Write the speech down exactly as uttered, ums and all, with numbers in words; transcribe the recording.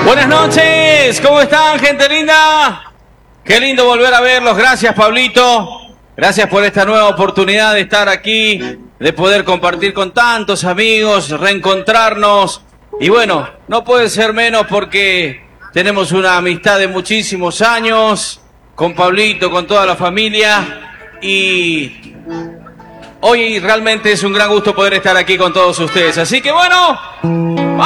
Buenas noches, ¿cómo están, gente linda? Qué lindo volver a verlos, gracias Pablito, gracias por esta nueva oportunidad de estar aquí, de poder compartir con tantos amigos, reencontrarnos, y bueno, no puede ser menos porque tenemos una amistad de muchísimos años, con Pablito, con toda la familia, y hoy realmente es un gran gusto poder estar aquí con todos ustedes, así que bueno,